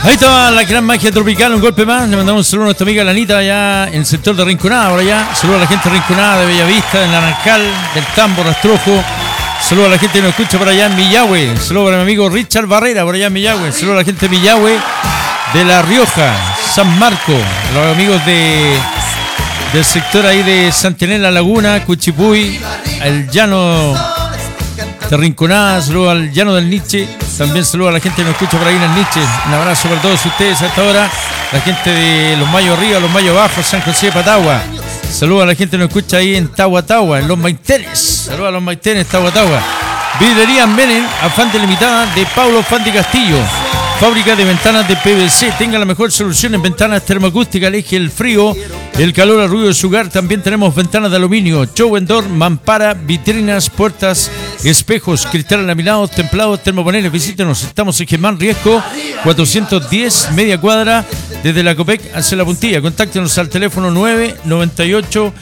Ahí estaba la gran magia tropical, un golpe más. Le mandamos un saludo a nuestra amiga Lanita allá en el sector de Rinconada, por allá. Saludos a la gente de Rinconada, de Bellavista, de Naranjal, del Tambo, Rastrojo. Saludos a la gente que nos escucha por allá en Villahue. Saludos para mi amigo Richard Barrera, por allá en Villahue. Saludos a la gente de Villahue, de La Rioja, San Marco, a los amigos del sector ahí de Santenela, Laguna, Cuchipuy, el llano de Rinconada. Saludos al llano del Nietzsche. También saludos a la gente que nos escucha por ahí en el Nietzsche. Un abrazo para todos ustedes a esta hora. La gente de Los Mayos Arriba, Los Mayos Abajo, San José de Patagua. Saludos a la gente que nos escucha ahí en Tahuatahua, en Los Maitenes. Saludos a Los Maitenes, Tahuatahua. Vidrería Menen, afán de limitada de Paulo Fandi Castillo. Fábrica de ventanas de PVC. Tenga la mejor solución en ventanas termoacústicas. Aleje el frío, el calor, el ruido de su hogar. También tenemos ventanas de aluminio, show and door, mampara, vitrinas, puertas, espejos, cristal laminados, templados, termopaneles. Visítenos. Estamos en Germán Riesco 410, media cuadra, desde la Copec hacia la Puntilla. Contáctenos al teléfono 998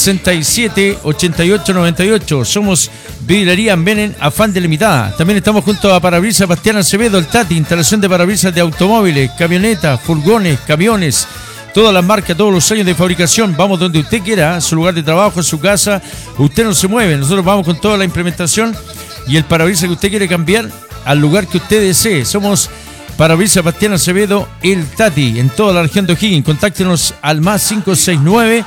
67 88 98. Somos Vidrería Menen, afán de limitada. También estamos junto a Parabrisas Bastián Acevedo, el Tati, instalación de parabrisas de automóviles, camionetas, furgones, camiones, todas las marcas, todos los años de fabricación. Vamos donde usted quiera, a su lugar de trabajo, a su casa. Usted no se mueve, nosotros vamos con toda la implementación y el parabrisas que usted quiere cambiar al lugar que usted desee. Somos Parabrisas Bastián Acevedo, el Tati, en toda la región de O'Higgins. Contáctenos al más 569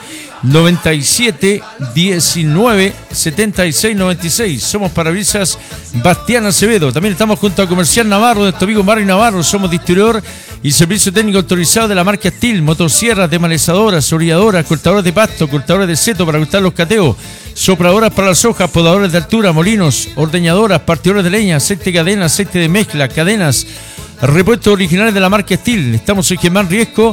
97 19 76 96. Somos Parabrisas Bastián Acevedo. También estamos junto a Comercial Navarro, de nuestro amigo Mario Navarro. Somos distribuidor y servicio técnico autorizado de la marca Steel, motosierras, desmalezadoras, orilladoras, cortadores de pasto, cortadores de seto para cortar los cateos, sopladoras para las hojas, podadores de altura, molinos, ordeñadoras, partidores de leña, aceite de cadena, aceite de mezcla, cadenas, repuestos originales de la marca Steel. Estamos en Germán Riesco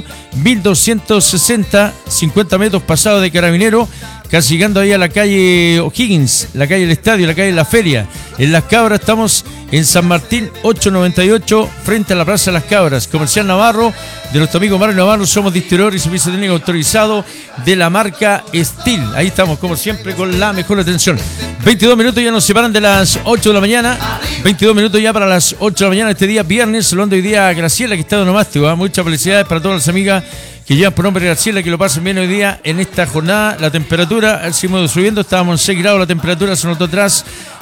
1260, 50 metros pasado de Carabinero, casi llegando ahí a la calle O'Higgins, la calle del Estadio, la calle de la Feria. En Las Cabras estamos en San Martín 898, frente a la Plaza de Las Cabras. Comercial Navarro, de nuestro amigo Mario Navarro. Somos distribuidor y servicio técnico autorizado de la marca Steel. Ahí estamos, como siempre, con la mejor atención. 22 minutos ya nos separan de las 8 de la mañana. 22 minutos ya para las 8 de la mañana este día viernes. Saludando hoy día a Graciela, que está de onomástico. Muchas felicidades para todas las amigas que llevan por nombre Graciela, que lo pasen bien hoy día en esta jornada. La temperatura, seguimos subiendo, estábamos en 6 grados, la temperatura se notó atrás.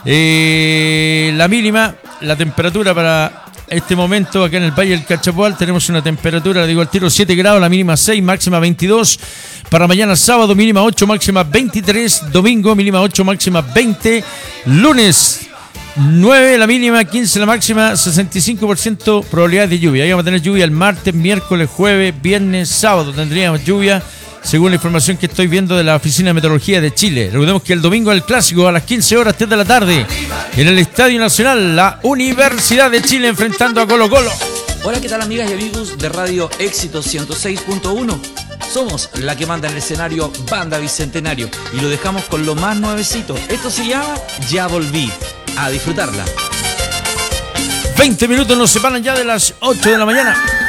La mínima, la temperatura para este momento acá en el Valle del Cachapoal, tenemos una temperatura, le digo al tiro, 7 grados, la mínima 6, máxima 22. Para mañana sábado, mínima 8, máxima 23. Domingo, mínima 8, máxima 20. Lunes, 9 la mínima, 15 la máxima, 65% probabilidad de lluvia. Ahí vamos a tener lluvia el martes, miércoles, jueves, viernes, sábado tendríamos lluvia, según la información que estoy viendo de la Oficina de Meteorología de Chile. Recordemos que el domingo es el clásico a las 15 horas, 3 de la tarde, en el Estadio Nacional, la Universidad de Chile enfrentando a Colo Colo. Hola, ¿qué tal, amigas y amigos de Radio Éxito 106.1? Somos la que manda en el escenario, Banda Bicentenario, y lo dejamos con lo más nuevecito. Esto se llama Ya Volví. A disfrutarla. 20 minutos nos separan ya de las 8 de la mañana.